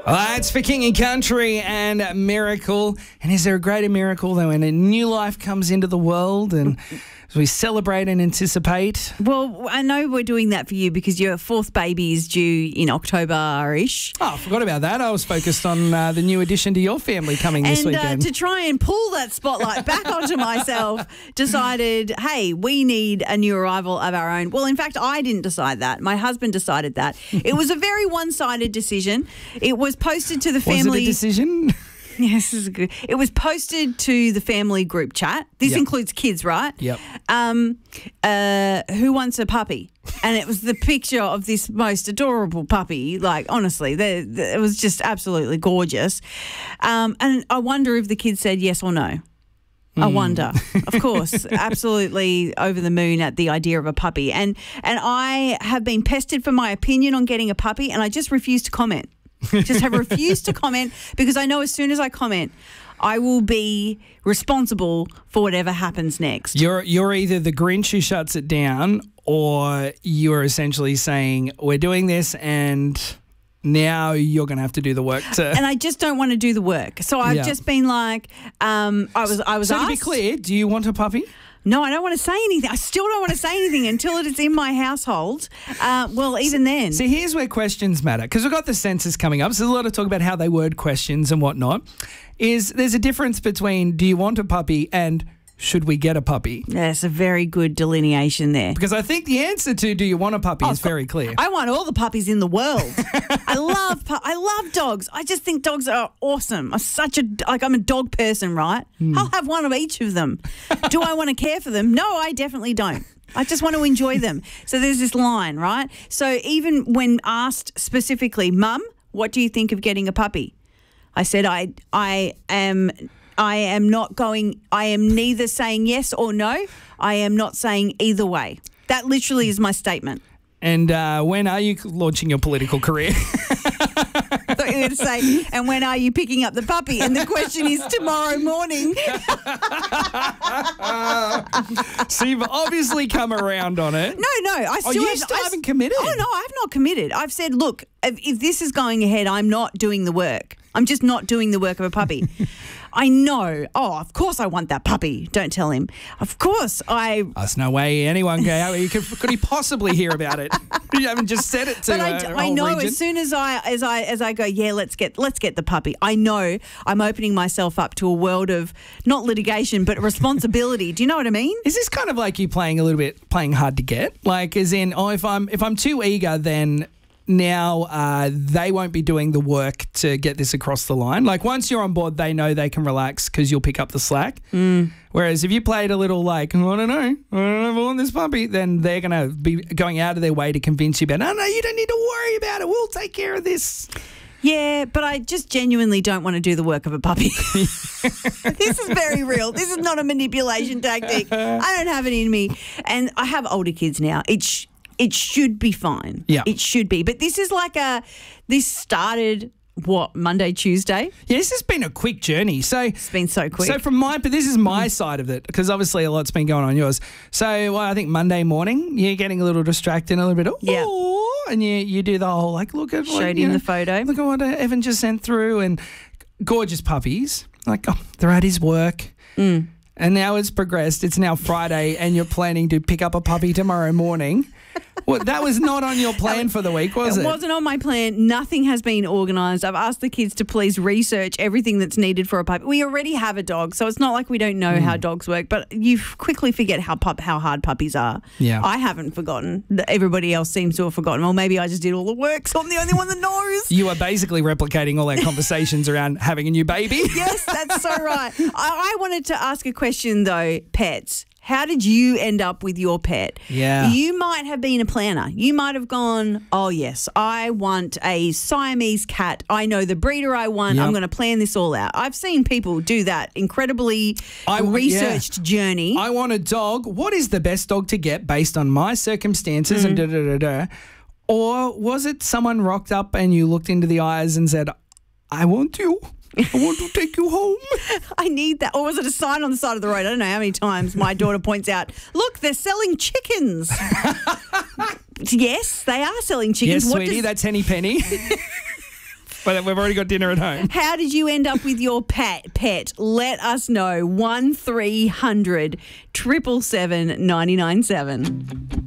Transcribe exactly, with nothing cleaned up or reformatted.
Uh, it's for King and Country and Miracle. And is there a greater miracle than when a new life comes into the world and as we celebrate and anticipate? Well, I know we're doing that for you because your fourth baby is due in October-ish. Oh, I forgot about that. I was focused on uh, the new addition to your family coming this and, weekend. And uh, to try and pull that spotlight back onto myself, decided, hey, we need a new arrival of our own. Well, in fact, I didn't decide that. My husband decided that. It was a very one-sided decision. It was posted to the family. Was it a decision? Yes, this is good. It was posted to the family group chat. This Yep. includes kids, right? Yep. Um, uh, who wants a puppy? And it was the picture of this most adorable puppy. Like, honestly, the, the, it was just absolutely gorgeous. Um, and I wonder if the kids said yes or no. I wonder. Of course, absolutely over the moon at the idea of a puppy. And and I have been pestered for my opinion on getting a puppy, and I just refuse to comment. Just have refused to comment because I know as soon as I comment, I will be responsible for whatever happens next. You're you're either the Grinch who shuts it down, or you're essentially saying we're doing this and now you're going to have to do the work to. And I just don't want to do the work. So I've Yeah. just been like, um, I was I was So asked. to be clear, do you want a puppy? No, I don't want to say anything. I still don't want to say anything until it is in my household. Uh, well, even then. See, here's where questions matter, because we've got the census coming up. So there's a lot of talk about how they word questions and whatnot. Is there's a difference between do you want a puppy and should we get a puppy? That's a very good delineation there. Because I think the answer to do you want a puppy Oh, is very clear. I want all the puppies in the world. I love pu- I love dogs. I just think dogs are awesome. I'm such a like I'm a dog person, right? Mm. I'll have one of each of them. Do I want to care for them? No, I definitely don't. I just want to enjoy them. So there's this line, right? So even when asked specifically, Mum, what do you think of getting a puppy? I said I I am I am not going I am neither saying yes or no. I am not saying either way. That literally is my statement. And uh, when are you launching your political career? I thought you were going to say, and when are you picking up the puppy? And the question is tomorrow morning. So you've obviously come around on it. No, no. I Oh, still, you have, still I, haven't committed? Oh, no, I've not committed. I've said, look, if, if this is going ahead, I'm not doing the work. I'm just not doing the work of a puppy. I know. Oh, of course I want that puppy. Don't tell him. Of course I... There's no way anyone can, you could, could he possibly hear about it? You haven't just said it to But I, uh, d- a I whole know region. as soon as I as I as I go, yeah, let's get let's get the puppy. I know I'm opening myself up to a world of not litigation but responsibility. Do you know what I mean? Is this kind of like you playing a little bit, playing hard to get? Like, as in, oh, if I'm if I'm too eager, then now uh, they won't be doing the work to get this across the line. Like, once you're on board, they know they can relax because you'll pick up the slack. Mm. Whereas if you played a little like, oh, I don't know, I don't know if I want this puppy, then they're going to be going out of their way to convince you about, no, no, you don't need to worry about it. We'll take care of this. Yeah, but I just genuinely don't want to do the work of a puppy. This is very real. This is not a manipulation tactic. I don't have it in me. And I have older kids now. It sh- it should be fine. Yeah. It should be. But this is like a, this started, what, Monday, Tuesday? Yeah, this has been a quick journey. So It's been so quick. So from my, but this is my side of it, because obviously a lot's been going on yours. So well, I think Monday morning you're getting a little distracted, a little bit. Oh, Yeah. and you you do the whole like look at what, Showed you him know, the photo. Look at what uh, Evan just sent through, and gorgeous puppies. Like oh, they're at his work. Mm. And now it's progressed. It's now Friday, and you're planning to pick up a puppy tomorrow morning. Well, that was not on your plan for the week, was it? It wasn't on my plan. Nothing has been organised. I've asked the kids to please research everything that's needed for a puppy. We already have a dog, so it's not like we don't know Mm. how dogs work, but you quickly forget how pup, how hard puppies are. Yeah. I haven't forgotten. Everybody else seems to have forgotten. Well, maybe I just did all the work, so I'm the only one that knows. You are basically replicating all our conversations around having a new baby. Yes, that's so right. I, I wanted to ask a question, though, pets. How did you end up with your pet? Yeah. You might have been a planner. You might have gone, oh, yes, I want a Siamese cat. I know the breeder I want. Yep. I'm going to plan this all out. I've seen people do that incredibly I- researched yeah. journey. I want a dog. What is the best dog to get based on my circumstances and da da da da? Or was it someone rocked up and you looked into the eyes and said, I want you. I want to take you home. I need that. Or was it a sign on the side of the road? I don't know how many times my daughter points out, look, they're selling chickens. Yes, they are selling chickens. Yes, What sweetie, does- that's Henny Penny. But we've already got dinner at home. How did you end up with your pet? Pet? Let us know. One three hundred triple seven ninety nine seven.